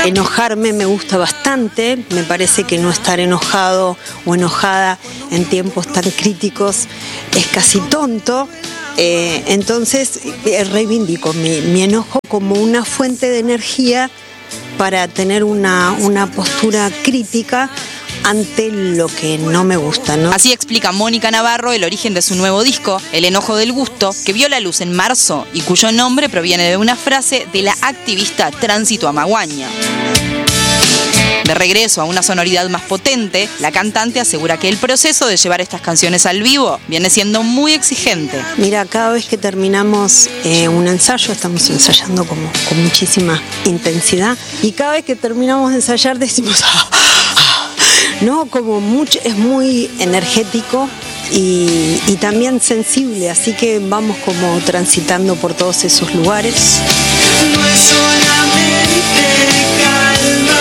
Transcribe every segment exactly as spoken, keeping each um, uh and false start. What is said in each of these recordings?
Enojarme me gusta bastante, me parece que no estar enojado o enojada en tiempos tan críticos es casi tonto. Eh, entonces eh, reivindico mi, mi enojo como una fuente de energía para tener una, una postura crítica ante lo que no me gusta, ¿no? Así explica Mónica Navarro el origen de su nuevo disco, El enojo del gusto, que vio la luz en marzo y cuyo nombre proviene de una frase de la activista Tránsito Amaguaña. De regreso a una sonoridad más potente, la cantante asegura que el proceso de llevar estas canciones al vivo viene siendo muy exigente. Mira, cada vez que terminamos eh, un ensayo, estamos ensayando como, con muchísima intensidad, y cada vez que terminamos de ensayar decimos, ah, ah, no, como mucho, es muy energético y, y también sensible, así que vamos como transitando por todos esos lugares. No es solamente calma.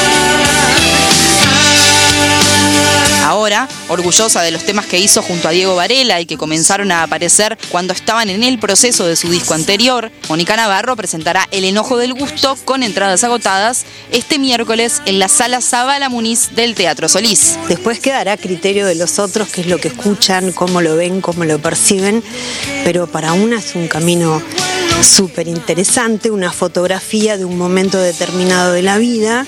Ahora, orgullosa de los temas que hizo junto a Diego Varela y que comenzaron a aparecer cuando estaban en el proceso de su disco anterior, Mónica Navarro presentará El enojo del gusto con entradas agotadas este miércoles en la Sala Zabala Muniz del Teatro Solís. Después quedará a criterio de los otros qué es lo que escuchan, cómo lo ven, cómo lo perciben, pero para una es un camino súper interesante, una fotografía de un momento determinado de la vida.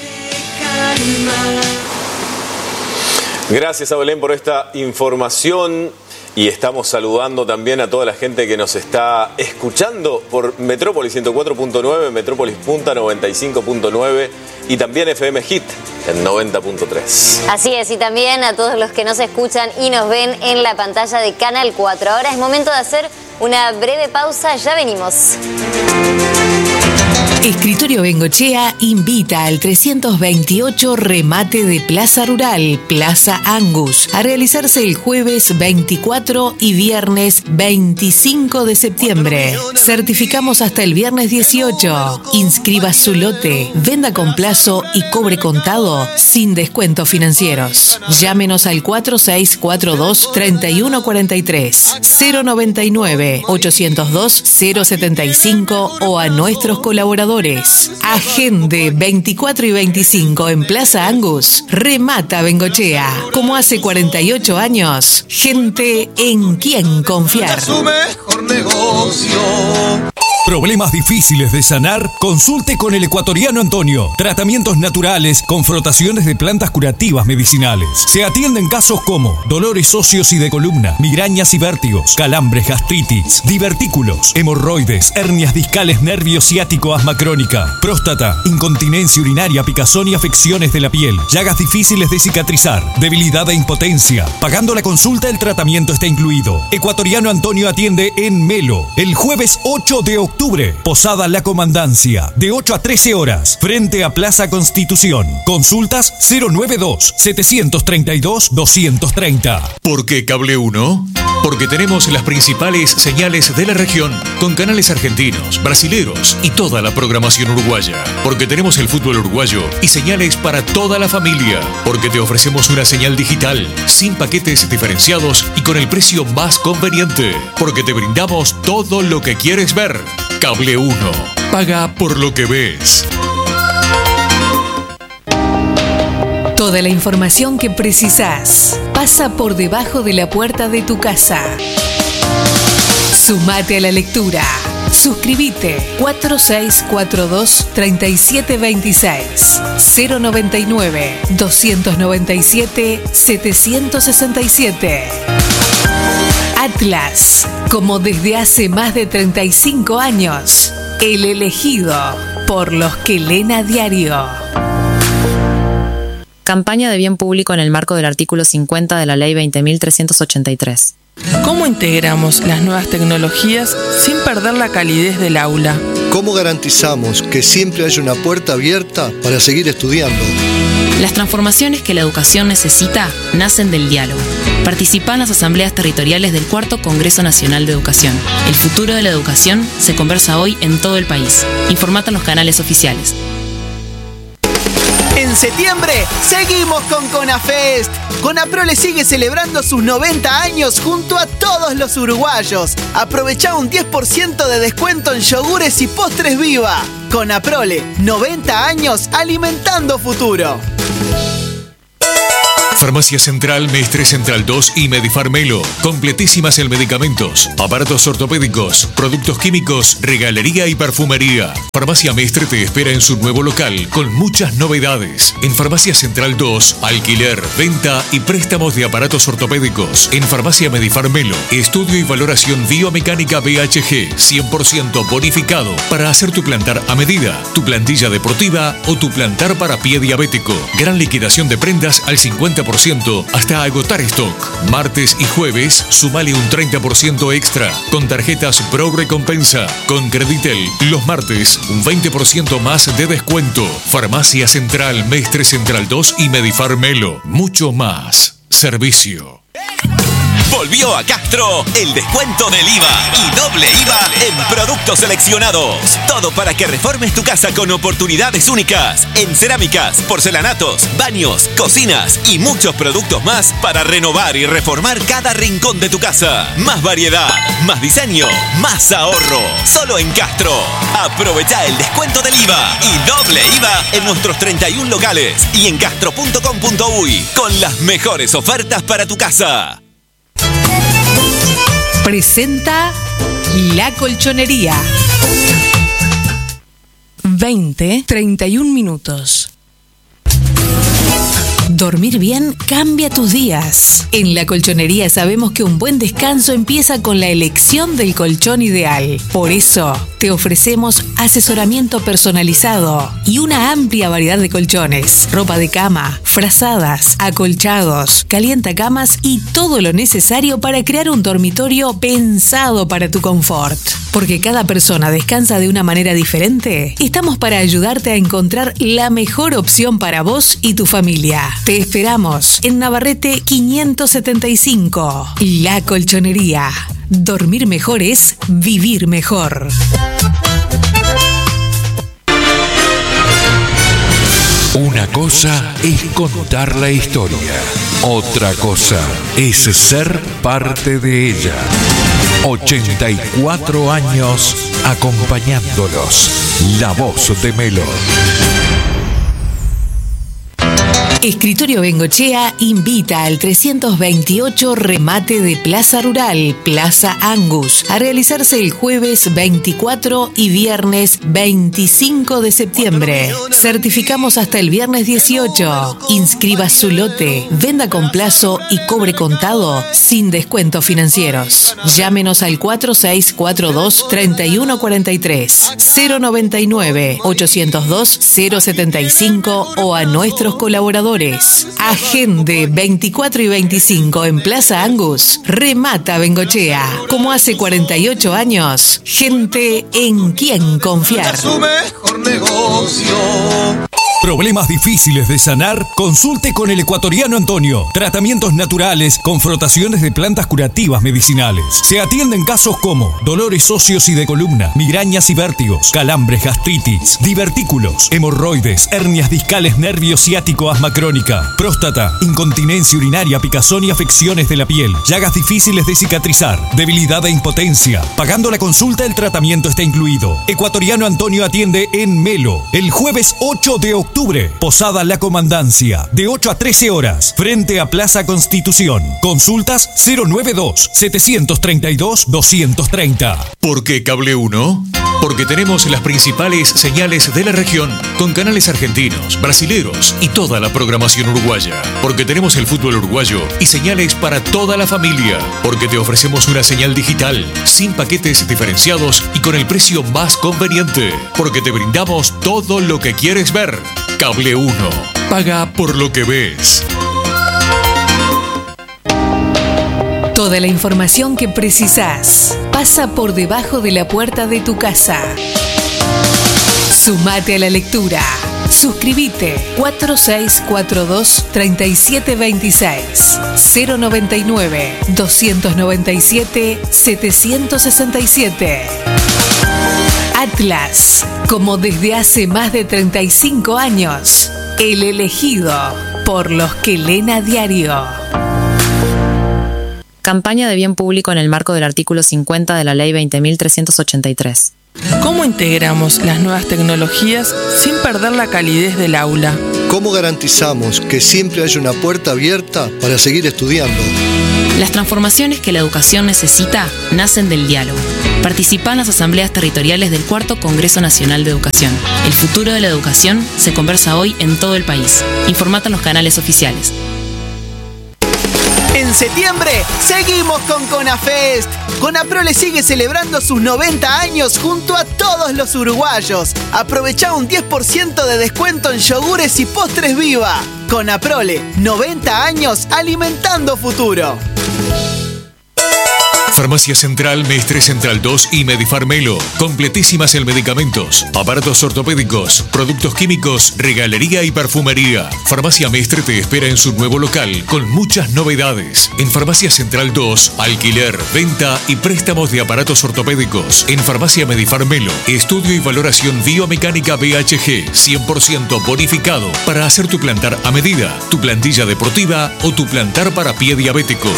Gracias a Belén por esta información y estamos saludando también a toda la gente que nos está escuchando por Metrópolis ciento cuatro punto nueve, Metrópolis Punta noventa y cinco punto nueve y también F M Hit en noventa punto tres. Así es, y también a todos los que nos escuchan y nos ven en la pantalla de Canal cuatro. Ahora es momento de hacer una breve pausa, ya venimos. Escritorio Bengochea invita al trescientos veintiocho remate de Plaza Rural, Plaza Angus, a realizarse el jueves veinticuatro y viernes veinticinco de septiembre. Certificamos hasta el viernes dieciocho. Inscriba su lote, venda con plazo y cobre contado sin descuentos financieros. Llámenos al cuatro seis cuatro dos, tres uno cuatro tres, cero noventa y nueve, ochocientos dos, cero setenta y cinco o a nuestros colaboradores. Agende veinticuatro y veinticinco en Plaza Angus. Remata Bengochea. Como hace cuarenta y ocho años, gente en quien confiar. Su mejor negocio. ¿Problemas difíciles de sanar? Consulte con el ecuatoriano Antonio. Tratamientos naturales con frotaciones de plantas curativas medicinales. Se atienden casos como dolores óseos y de columna, migrañas y vértigos, calambres, gastritis, divertículos, hemorroides, hernias discales, nervio ciático, asma crónica, próstata, incontinencia urinaria, picazón y afecciones de la piel, llagas difíciles de cicatrizar, debilidad e impotencia. Pagando la consulta, el tratamiento está incluido. Ecuatoriano Antonio atiende en Melo el jueves ocho de octubre. Posada La Comandancia, de ocho a trece horas, frente a Plaza Constitución. Consultas cero noventa y dos, setecientos treinta y dos, doscientos treinta. ¿Por qué Cable uno? Porque tenemos las principales señales de la región, con canales argentinos, brasileros y toda la programación uruguaya. Porque tenemos el fútbol uruguayo y señales para toda la familia. Porque te ofrecemos una señal digital, sin paquetes diferenciados y con el precio más conveniente. Porque te brindamos todo lo que quieres ver. Cable uno. Paga por lo que ves. Toda la información que precisás pasa por debajo de la puerta de tu casa. Sumate a la lectura. Suscríbete cuatro seis cuatro dos, tres siete dos seis, cero noventa y nueve, doscientos noventa y siete, setecientos sesenta y siete. Atlas, como desde hace más de treinta y cinco años, el elegido por los que leen a diario. Campaña de bien público en el marco del artículo cincuenta de la Ley veinte mil trescientos ochenta y tres. ¿Cómo integramos las nuevas tecnologías sin perder la calidez del aula? ¿Cómo garantizamos que siempre haya una puerta abierta para seguir estudiando? Las transformaciones que la educación necesita nacen del diálogo. Participa en las asambleas territoriales del Cuarto Congreso Nacional de Educación. El futuro de la educación se conversa hoy en todo el país. Informate en los canales oficiales. En septiembre, seguimos con CONAFEST. CONAPROLE sigue celebrando sus noventa años junto a todos los uruguayos. Aprovecha un diez por ciento de descuento en yogures y postres Viva. CONAPROLE, noventa años alimentando futuro. Farmacia Central, Mestre Central dos y Medifarmelo. Completísimas en medicamentos, aparatos ortopédicos, productos químicos, regalería y perfumería. Farmacia Mestre te espera en su nuevo local con muchas novedades. En Farmacia Central dos, alquiler, venta y préstamos de aparatos ortopédicos. En Farmacia Medifarmelo, estudio y valoración biomecánica B H G, cien por ciento bonificado para hacer tu plantar a medida, tu plantilla deportiva o tu plantar para pie diabético. Gran liquidación de prendas al cincuenta por ciento hasta agotar stock. Martes y jueves, sumale un treinta por ciento extra con tarjetas Pro Recompensa. Con Creditel, los martes, un veinte por ciento más de descuento. Farmacia Central, Mestre Central dos y Medifarmelo. Mucho más servicio. Volvió a Castro el descuento del I V A y doble I V A en productos seleccionados. Todo para que reformes tu casa con oportunidades únicas en cerámicas, porcelanatos, baños, cocinas y muchos productos más para renovar y reformar cada rincón de tu casa. Más variedad, más diseño, más ahorro. Solo en Castro. Aprovecha el descuento del I V A y doble I V A en nuestros treinta y uno locales y en castro punto com punto uy con las mejores ofertas para tu casa. Presenta La Colchonería. veinte, treinta y un minutos. Dormir bien cambia tus días. En La Colchonería sabemos que un buen descanso empieza con la elección del colchón ideal. Por eso, te ofrecemos asesoramiento personalizado y una amplia variedad de colchones, ropa de cama, frazadas, acolchados, calientacamas y todo lo necesario para crear un dormitorio pensado para tu confort. Porque cada persona descansa de una manera diferente, estamos para ayudarte a encontrar la mejor opción para vos y tu familia. Te esperamos en Navarrete quinientos setenta y cinco. La Colchonería. Dormir mejor es vivir mejor. Una cosa es contar la historia, otra cosa es ser parte de ella. ochenta y cuatro años acompañándolos. La voz de Melo. Escritorio Bengochea invita al trescientos veintiocho remate de Plaza Rural, Plaza Angus, a realizarse el jueves veinticuatro y viernes veinticinco de septiembre. Certificamos hasta el viernes dieciocho. Inscriba su lote, venda con plazo y cobre contado sin descuentos financieros. Llámenos al cuatro seis cuatro dos, tres uno cuatro tres, cero noventa y nueve, ochocientos dos, cero setenta y cinco o a nuestros colaboradores. Agende veinticuatro y veinticinco en Plaza Angus. Remata Bengochea. Como hace cuarenta y ocho años, gente en quien confiar. Su mejor negocio. ¿Problemas difíciles de sanar? Consulte con el ecuatoriano Antonio. Tratamientos naturales con frotaciones de plantas curativas medicinales. Se atienden casos como dolores óseos y de columna, migrañas y vértigos, calambres, gastritis, divertículos, hemorroides, hernias discales, nervio ciático, asma crónica, próstata, incontinencia urinaria, picazón y afecciones de la piel, llagas difíciles de cicatrizar, debilidad e impotencia. Pagando la consulta, el tratamiento está incluido. Ecuatoriano Antonio atiende en Melo el jueves ocho de octubre. Posada La Comandancia, de ocho a trece horas, frente a Plaza Constitución. Consultas cero noventa y dos, setecientos treinta y dos, doscientos treinta. ¿Por qué Cable uno? Porque tenemos las principales señales de la región con canales argentinos, brasileros y toda la programación uruguaya. Porque tenemos el fútbol uruguayo y señales para toda la familia. Porque te ofrecemos una señal digital sin paquetes diferenciados y con el precio más conveniente. Porque te brindamos todo lo que quieres ver. Cable uno. Paga por lo que ves. Toda la información que precisás pasa por debajo de la puerta de tu casa. Sumate a la lectura. Suscríbete cuatro seis cuatro dos, tres siete dos seis, cero noventa y nueve, doscientos noventa y siete, setecientos sesenta y siete. Atlas, como desde hace más de treinta y cinco años, El elegido por los que leen a diario. Campaña de bien público en el marco del artículo cincuenta de la Ley veinte mil trescientos ochenta y tres. ¿Cómo integramos las nuevas tecnologías sin perder la calidez del aula? ¿Cómo garantizamos que siempre haya una puerta abierta para seguir estudiando? Las transformaciones que la educación necesita nacen del diálogo. Participa en las asambleas territoriales del Cuarto Congreso Nacional de Educación. El futuro de la educación se conversa hoy en todo el país. Informate en los canales oficiales. En septiembre, seguimos con CONAFEST. CONAPROLE sigue celebrando sus noventa años junto a todos los uruguayos. Aprovecha un diez por ciento de descuento en yogures y postres Viva. CONAPROLE, noventa años alimentando futuro. Farmacia Central, Mestre Central dos y Medifarmelo. Completísimas en medicamentos, aparatos ortopédicos, productos químicos, regalería y perfumería. Farmacia Mestre te espera en su nuevo local con muchas novedades. En Farmacia Central dos, alquiler, venta y préstamos de aparatos ortopédicos. En Farmacia Medifarmelo, estudio y valoración biomecánica B H G, cien por ciento bonificado para hacer tu plantar a medida, tu plantilla deportiva o tu plantar para pie diabético.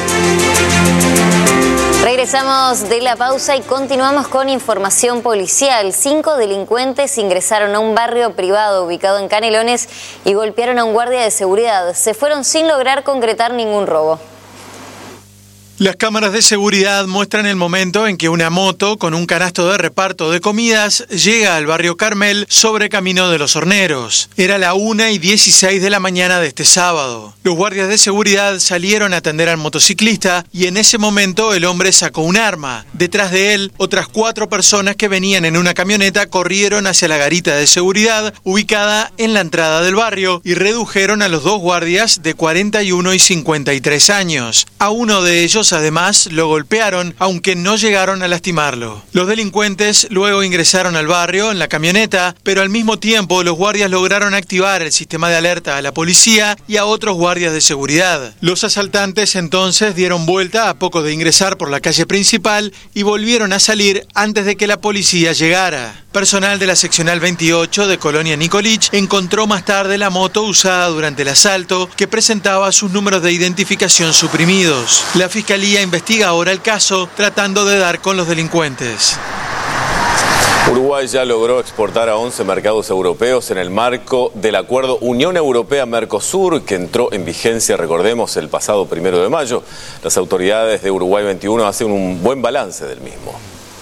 Regresamos de la pausa y continuamos con información policial. Cinco delincuentes ingresaron a un barrio privado ubicado en Canelones y golpearon a un guardia de seguridad. Se fueron sin lograr concretar ningún robo. Las cámaras de seguridad muestran el momento en que una moto con un canasto de reparto de comidas llega al barrio Carmel sobre Camino de los Horneros. Era la una y dieciséis de la mañana de este sábado. Los guardias de seguridad salieron a atender al motociclista y en ese momento el hombre sacó un arma. Detrás de él, otras cuatro personas que venían en una camioneta corrieron hacia la garita de seguridad ubicada en la entrada del barrio y redujeron a los dos guardias de cuarenta y uno y cincuenta y tres años. A uno de ellos además lo golpearon, aunque no llegaron a lastimarlo. Los delincuentes luego ingresaron al barrio en la camioneta, pero al mismo tiempo los guardias lograron activar el sistema de alerta a la policía y a otros guardias de seguridad. Los asaltantes entonces dieron vuelta a poco de ingresar por la calle principal y volvieron a salir antes de que la policía llegara. Personal de la seccional veintiocho de Colonia Nicolich encontró más tarde la moto usada durante el asalto que presentaba sus números de identificación suprimidos. La Fiscalía investiga ahora el caso, tratando de dar con los delincuentes. Uruguay ya logró exportar a once mercados europeos en el marco del acuerdo Unión Europea-Mercosur, que entró en vigencia, recordemos, el pasado primero de mayo. Las autoridades de Uruguay veintiuno hacen un buen balance del mismo.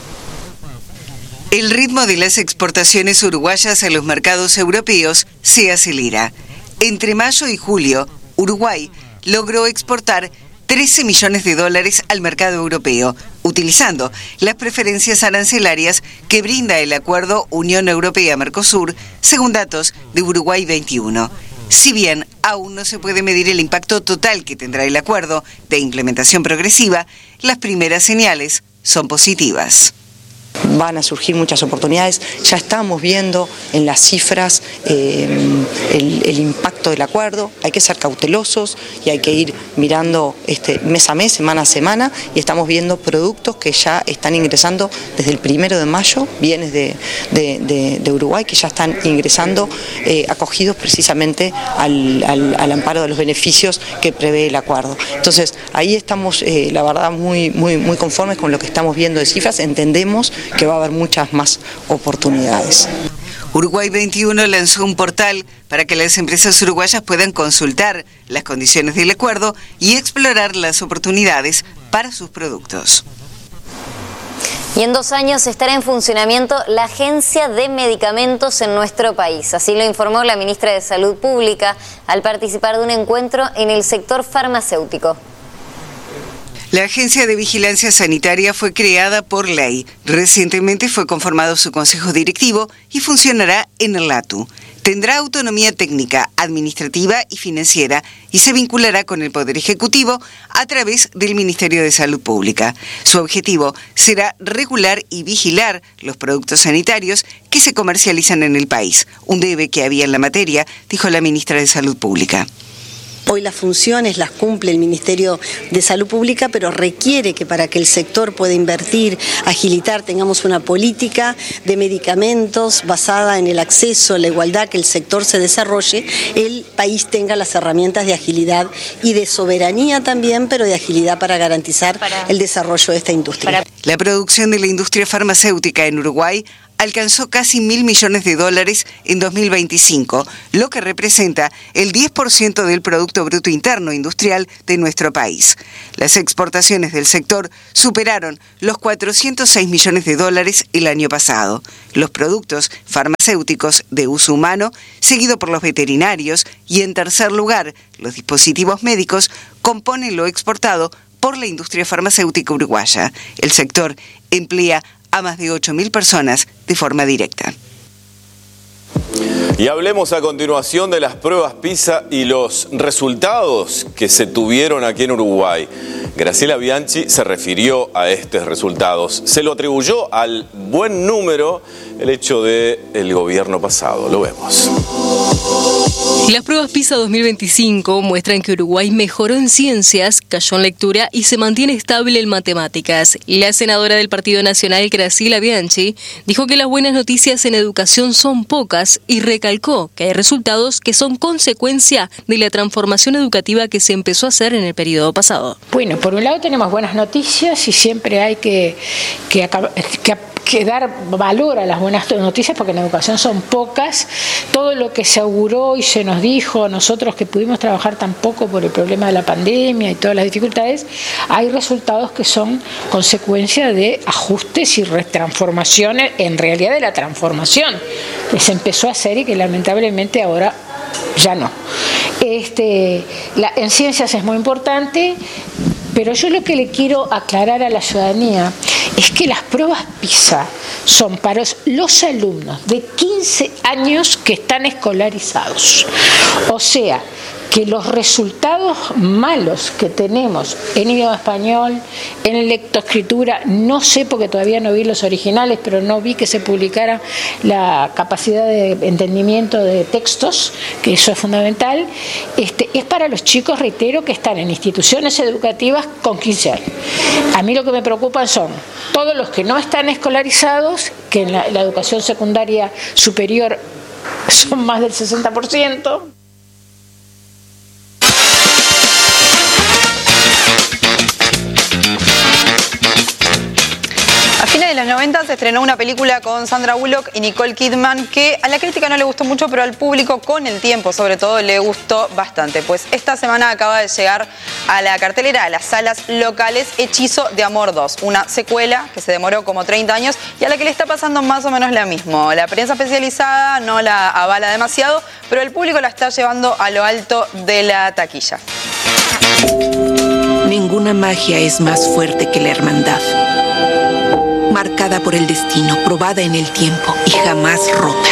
El ritmo de las exportaciones uruguayas a los mercados europeos se acelera. Entre mayo y julio, Uruguay logró exportar trece millones de dólares al mercado europeo, utilizando las preferencias arancelarias que brinda el acuerdo Unión Europea-Mercosur, según datos de Uruguay veintiuno. Si bien aún no se puede medir el impacto total que tendrá el acuerdo de implementación progresiva, las primeras señales son positivas. Van a surgir muchas oportunidades, ya estamos viendo en las cifras eh, el, el impacto del acuerdo. Hay que ser cautelosos y hay que ir mirando este, mes a mes, semana a semana, y estamos viendo productos que ya están ingresando desde el primero de mayo, bienes de, de, de, de Uruguay que ya están ingresando, eh, acogidos precisamente al, al, al amparo de los beneficios que prevé el acuerdo. Entonces ahí estamos, eh, la verdad, muy, muy, muy conformes con lo que estamos viendo de cifras. Entendemos que va a haber muchas más oportunidades. Uruguay veintiuno lanzó un portal para que las empresas uruguayas puedan consultar las condiciones del acuerdo y explorar las oportunidades para sus productos. Y en dos años estará en funcionamiento la Agencia de Medicamentos en nuestro país. Así lo informó la ministra de Salud Pública al participar de un encuentro en el sector farmacéutico. La Agencia de Vigilancia Sanitaria fue creada por ley. Recientemente fue conformado su consejo directivo y funcionará en el LATU. Tendrá autonomía técnica, administrativa y financiera y se vinculará con el Poder Ejecutivo a través del Ministerio de Salud Pública. Su objetivo será regular y vigilar los productos sanitarios que se comercializan en el país, un debe que había en la materia, dijo la ministra de Salud Pública. Hoy las funciones las cumple el Ministerio de Salud Pública, pero requiere que para que el sector pueda invertir, agilitar, tengamos una política de medicamentos basada en el acceso, la igualdad, que el sector se desarrolle, el país tenga las herramientas de agilidad y de soberanía también, pero de agilidad para garantizar para, el desarrollo de esta industria. Para... La producción de la industria farmacéutica en Uruguay alcanzó casi mil millones de dólares en dos mil veinticinco, lo que representa el diez por ciento del Producto Bruto Interno Industrial de nuestro país. Las exportaciones del sector superaron los cuatrocientos seis millones de dólares el año pasado. Los productos farmacéuticos de uso humano, seguido por los veterinarios, y en tercer lugar, los dispositivos médicos, componen lo exportado por la industria farmacéutica uruguaya. El sector emplea a más de ocho mil personas de forma directa. Y hablemos a continuación de las pruebas PISA y los resultados que se tuvieron aquí en Uruguay. Graciela Bianchi se refirió a estos resultados. Se lo atribuyó al buen número el hecho del gobierno pasado. Lo vemos. Las pruebas PISA dos mil veinticinco muestran que Uruguay mejoró en ciencias, cayó en lectura y se mantiene estable en matemáticas. La senadora del Partido Nacional, Graciela Bianchi, dijo que las buenas noticias en educación son pocas y recalcó que hay resultados que son consecuencia de la transformación educativa que se empezó a hacer en el periodo pasado. Bueno, por un lado tenemos buenas noticias y siempre hay que, que, que, que dar valor a las buenas noticias porque en educación son pocas. Todo lo que se auguró y se nos dijo a nosotros que pudimos trabajar tan poco por el problema de la pandemia y todas las dificultades, hay resultados que son consecuencia de ajustes y transformaciones, en realidad de la transformación que se empezó a hacer y que lamentablemente ahora ya no. Este, la, en ciencias es muy importante, pero yo lo que le quiero aclarar a la ciudadanía es que las pruebas PISA son para los alumnos de quince años que están escolarizados. O sea, que los resultados malos que tenemos en idioma español, en lectoescritura, no sé porque todavía no vi los originales, pero no vi que se publicara la capacidad de entendimiento de textos, que eso es fundamental, este, es para los chicos, reitero, que están en instituciones educativas con quince años. A mí lo que me preocupan son todos los que no están escolarizados, que en la, la educación secundaria superior son más del sesenta por ciento. En los noventa se estrenó una película con Sandra Bullock y Nicole Kidman que a la crítica no le gustó mucho, pero al público con el tiempo sobre todo le gustó bastante. Pues esta semana acaba de llegar a la cartelera, a las salas locales, Hechizo de Amor dos, una secuela que se demoró como treinta años y a la que le está pasando más o menos lo mismo. La prensa especializada no la avala demasiado, pero el público la está llevando a lo alto de la taquilla. Ninguna magia es más fuerte que la hermandad. Marcada por el destino, probada en el tiempo y jamás rota.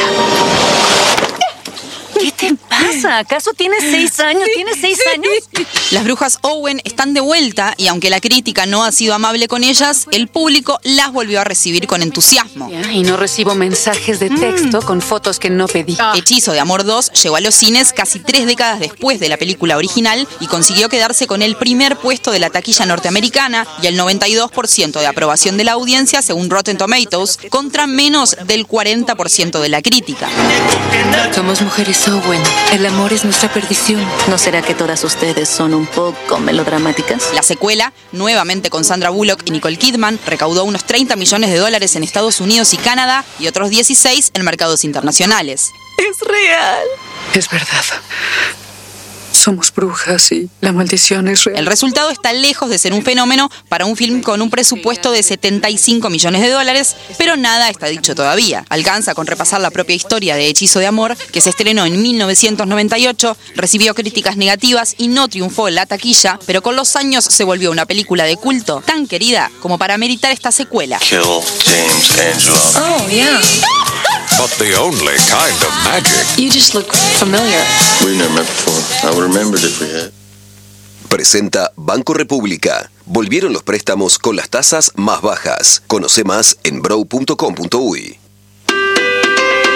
¿Qué te pasa? ¿Acaso tienes seis años? ¿Tienes seis años? Las brujas Owen están de vuelta y aunque la crítica no ha sido amable con ellas, el público las volvió a recibir con entusiasmo. Y no recibo mensajes de texto mm. con fotos que no pedí. Ah. Hechizo de Amor dos llegó a los cines casi tres décadas después de la película original y consiguió quedarse con el primer puesto de la taquilla norteamericana y el noventa y dos por ciento de aprobación de la audiencia según Rotten Tomatoes, contra menos del cuarenta por ciento de la crítica. Somos mujeres Owen. El amor es nuestra perdición. ¿No será que todas ustedes son un poco melodramáticas? La secuela, nuevamente con Sandra Bullock y Nicole Kidman, recaudó unos treinta millones de dólares en Estados Unidos y Canadá y otros dieciséis en mercados internacionales. Es real. Es verdad. Somos brujas y la maldición es real. El resultado está lejos de ser un fenómeno para un film con un presupuesto de setenta y cinco millones de dólares, pero nada está dicho todavía. Alcanza con repasar la propia historia de Hechizo de Amor, que se estrenó en mil novecientos noventa y ocho, recibió críticas negativas y no triunfó en la taquilla, pero con los años se volvió una película de culto tan querida como para meritar esta secuela. Kill James Angelo. Oh, yeah. But the only kind of magic. You just look familiar. We've never met before. I would remember it if we had. Presenta Banco República. Volvieron los préstamos con las tasas más bajas. Conoce más en brow punto com punto uy.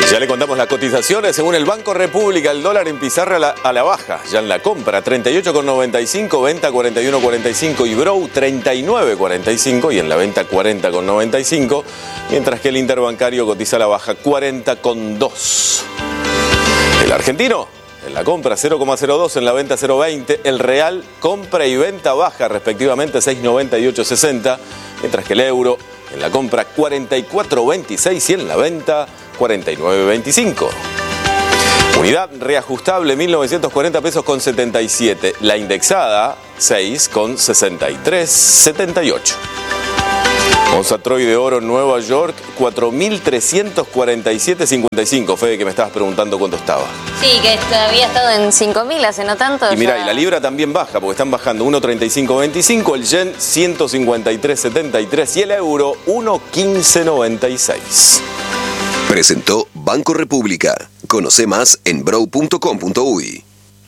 Ya le contamos las cotizaciones. Según el Banco República, el dólar en pizarra a la, a la baja. Ya en la compra, treinta y ocho con noventa y cinco, venta cuarenta y uno con cuarenta y cinco y Brow treinta y nueve con cuarenta y cinco y en la venta cuarenta con noventa y cinco, mientras que el interbancario cotiza a la baja cuarenta con dos. El argentino, en la compra cero coma cero dos, en la venta cero coma veinte. El real, compra y venta baja respectivamente seis noventa y ocho sesenta, mientras que el euro en la compra cuarenta y cuatro veintiséis y en la venta cuarenta y nueve veinticinco. Unidad reajustable mil novecientos cuarenta pesos con setenta y siete. La indexada seis con sesenta y tres setenta y ocho. Onza Troy de oro en Nueva York cuatro mil trescientos cuarenta y siete cincuenta y cinco. Fede, que me estabas preguntando cuánto estaba. Sí, que había estado en cinco mil hace no tanto. Y mira, ya... y la libra también baja porque están bajando uno treinta y cinco veinticinco, el yen ciento cincuenta y tres setenta y tres y el euro uno quince noventa y seis. Presentó Banco República. Conoce más en brow punto com punto uy.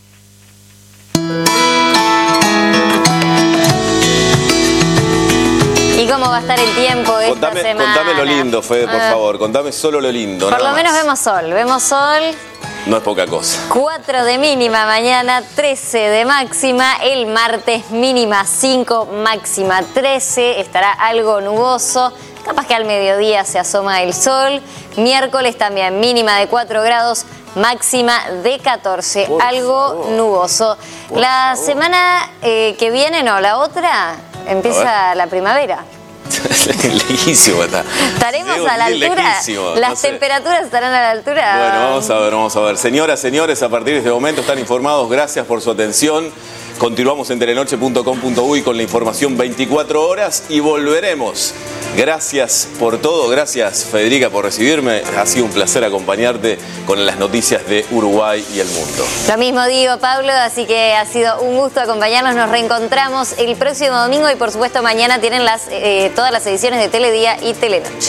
¿Y cómo va a estar el tiempo esta Contame, semana? contame lo lindo, Fede, por Ah. favor. Contame solo lo lindo. Por nada lo menos más. vemos sol, vemos sol. No es poca cosa. cuatro de mínima mañana, trece de máxima. El martes mínima cinco, máxima trece. Estará algo nuboso. Capaz que al mediodía se asoma el sol. Miércoles también mínima de cuatro grados, máxima de catorce. Por algo favor. nuboso. Por la favor. semana eh, que viene, no, la otra, empieza la primavera. Lejísimo está. ¿Estaremos Sí, a la sí, altura? lejísimo, ¿Las no sé. temperaturas estarán a la altura? Bueno, vamos a ver, vamos a ver. Señoras, señores, a partir de este momento están informados. Gracias por su atención. Continuamos en telenoche punto com punto uy con la información veinticuatro horas y volveremos. Gracias por todo. Gracias, Federica, por recibirme. Ha sido un placer acompañarte con las noticias de Uruguay y el mundo. Lo mismo digo, Pablo, así que ha sido un gusto acompañarnos. Nos reencontramos el próximo domingo y por supuesto mañana tienen las, eh, todas las ediciones de Teledía y Telenoche.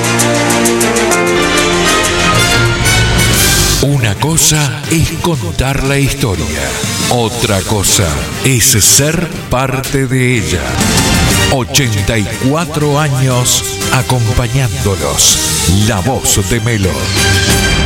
Una cosa es contar la historia, otra cosa es ser parte de ella. ochenta y cuatro años acompañándolos. La voz de Melo.